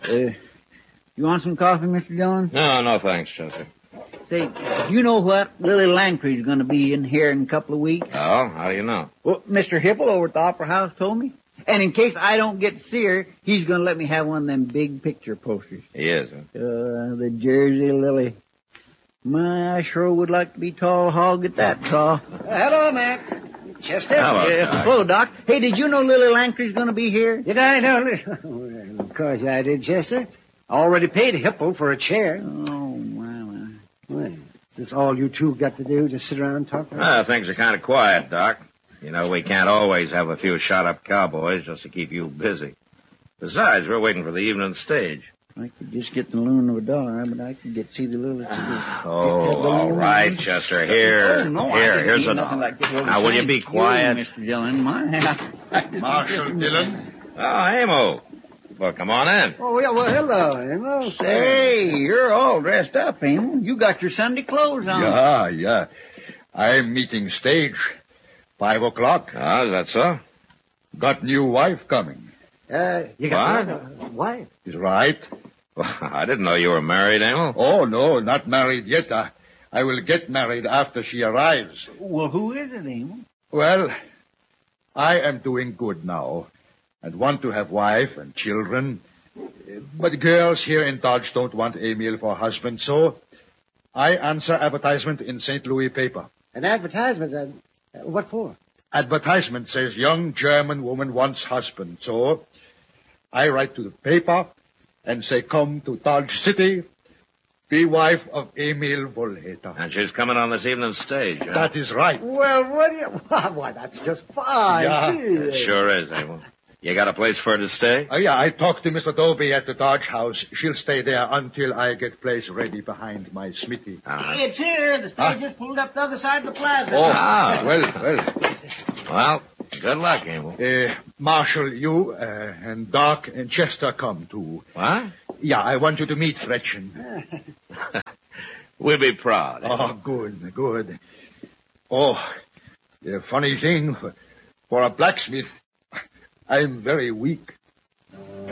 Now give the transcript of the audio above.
You want some coffee, Mr. Dillon? No, thanks, Chester. Say, you know what? Lily Langtry's going to be in here in a couple of weeks. Oh, how do you know? Well, Mr. Hipple over at the Opera House told me. And in case I don't get to see her, he's going to let me have one of them big picture posters. He is, huh? The Jersey Lily. My, I sure would like to be tall hog at that, Saw. Hello, Mac. Chester? Hello, Doc. Hey, did you know Lily Langtry's going to be here? Did I know? Well, of course I did, Chester. Already paid Hipple for a chair. Oh, my. Well, that's all you two got to do, just sit around and talk? Things are kind of quiet, Doc. You know, we can't always have a few shot-up cowboys just to keep you busy. Besides, we're waiting for the evening stage. I could just get the loan of $1, but I could get to see the Lily. All right, Chester. Here. Here's $1. Like now, will you be quiet? Mr. Dillon, Marshal Dillon. Oh, Amo. Well, come on in. Oh, yeah, well, hello, Amo. Hey, you're all dressed up, Amo. You got your Sunday clothes on. Yeah. I'm meeting stage. 5 o'clock. Ah, is that so? Got new wife coming. You got a wife? Is right. Well, I didn't know you were married, Amo. Oh, no, not married yet. I will get married after she arrives. Well, who is it, Amo? Well, I am doing good now and want to have wife and children. But girls here in Dodge don't want Emil for husband, so I answer advertisement in St. Louis paper. An advertisement? What for? Advertisement says young German woman wants husband, so I write to the paper and say come to Dodge City, be wife of Emil Wohlheter. And she's coming on this evening's stage, huh? That is right. Well, what do you... Why, that's just fine. Yeah. It sure is, Amo. You got a place for her to stay? Yeah, I talked to Miss Adobe at the Dodge House. She'll stay there until I get place ready behind my smithy. It's here. The stage just pulled up the other side of the plaza. Oh, Well, good luck, Amo. Marshal, you and Doc and Chester come too. What? Yeah, I want you to meet Gretchen. We'll be proud. Oh, good. Oh, the funny thing, for a blacksmith, I'm very weak.